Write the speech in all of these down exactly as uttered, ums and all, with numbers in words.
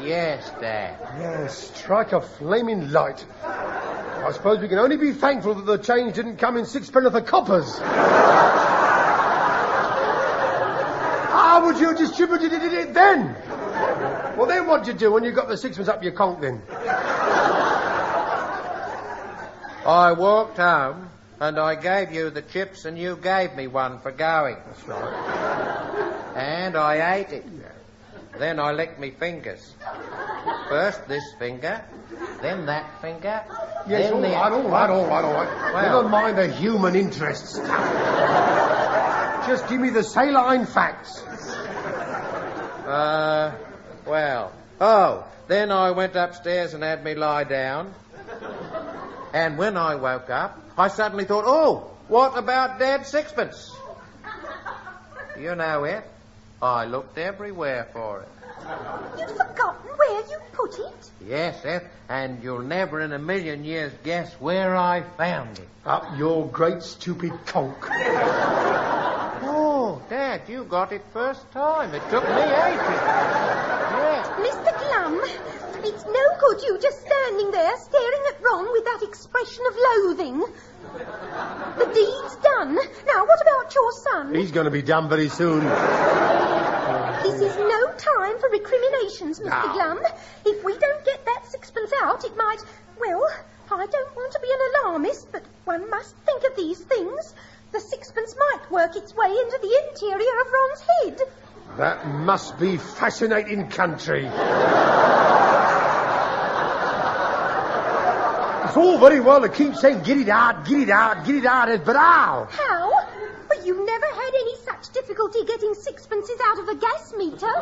Yes, Dad. Yes, strike a flaming light. I suppose we can only be thankful that the change didn't come in sixpenn'orth of coppers. How would you have distributed it then? Well, then what'd you do when you got the sixpence up your conk then? I walked home and I gave you the chips and you gave me one for going. That's right. And I ate it. Then I licked me fingers. First this finger, then that finger, Yes, then all the... right, all right, all right, all right. Well- Never mind the human interests. Just give me the saline facts. Uh, well... Oh, then I went upstairs and had me lie down. And when I woke up, I suddenly thought, oh, what about Dad's sixpence? You know it. I looked everywhere for it. You've forgotten where you put it? Yes, Eth, and you'll never in a million years guess where I found it. Up your great stupid conk. Oh, Dad, you got it first time. It took me eighty. Yeah. Mister Glum, it's no good you just standing there staring at Ron with that expression of loathing. The deed's done. Now, what about your son? He's going to be done very soon. This is no time for recriminations, Mister No. Glum. If we don't get that sixpence out, it might... Well, I don't want to be an alarmist, but one must think of these things. The sixpence might work its way into the interior of Ron's head. That must be fascinating country. It's all very well to keep saying, get it out, get it out, get it out, Ed, but how? How? But you never had any such difficulty getting sixpences out of a gas meter.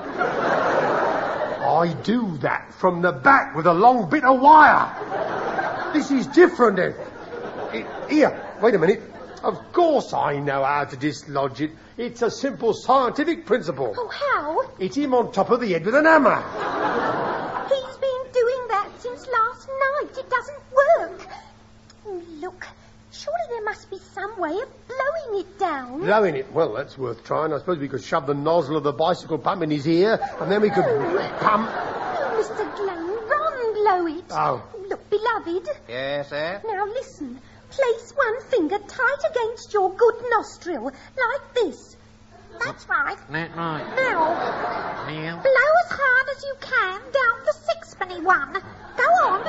I do that from the back with a long bit of wire. This is different, Ed. It, here, wait a minute. Of course I know how to dislodge it. It's a simple scientific principle. Oh, how? Hit him on top of the head with an hammer. He's been doing that since last night. It doesn't work. Oh, look, surely there must be some way of blowing it down. Blowing it? Well, that's worth trying. I suppose we could shove the nozzle of the bicycle pump in his ear, and then we could No. pump... No, Mister Glum, Ron blow it. Oh. Look, beloved. Yes, Eth? Now listen. Place one finger tight against your good nostril, like this. That's right. That's right. Now, Now? blow as hard as you can down the sixpenny one. Go on.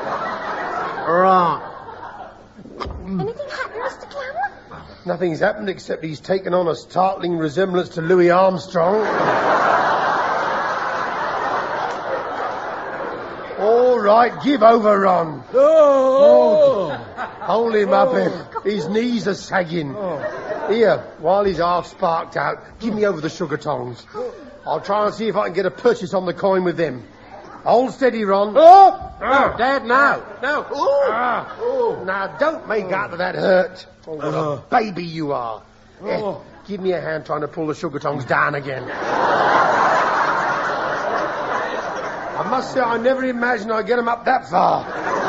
Right. Anything happen, Mister Glum? Nothing's happened except he's taken on a startling resemblance to Louis Armstrong. All right, give over, Ron. Oh! Hold him up, Ed. His knees are sagging. Here, while he's half sparked out, give me over the sugar tongs. I'll try and see if I can get a purchase on the coin with them. Hold steady, Ron. Oh! Ah. Dad, no. No. Ooh. Ah. Now, don't make out that that hurt. Oh, what a baby you are. Eh, give me a hand trying to pull the sugar tongs down again. I must say, I never imagined I'd get them up that far.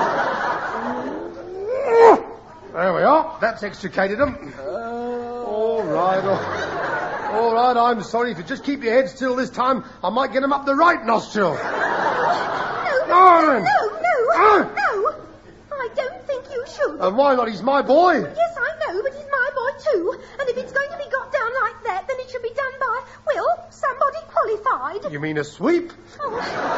There we are. That's extricated them. All right. All, all right, I'm sorry. If you just keep your head still this time, I might get them up the right nostril. No, No, no, no, Ah. no. I don't think you should. And why not? He's my boy. Yes, I know, but he's my boy too. And if it's going to be got down like that, then it should be done by, well, somebody qualified. You mean a sweep? Oh.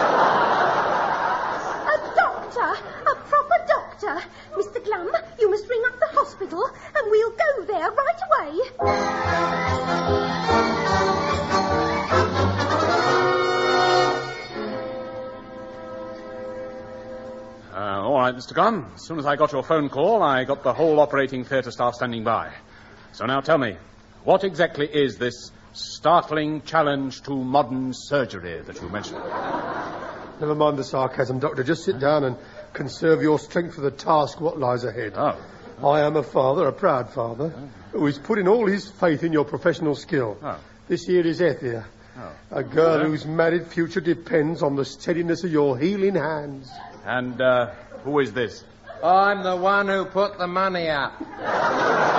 A doctor, a proper doctor. Mister Glum, you must ring up the hospital and we'll go there right away. Uh, all right, Mister Glum. As soon as I got your phone call, I got the whole operating theatre staff standing by. So now tell me, what exactly is this startling challenge to modern surgery that you mentioned? Never mind the sarcasm, Doctor. Just sit down and conserve your strength for the task what lies ahead. Oh. I am a father, a proud father, who is putting all his faith in your professional skill. Oh. This here is Ethia, Oh. a girl whose married future depends on the steadiness of your healing hands. And uh, who is this? I'm the one who put the money up.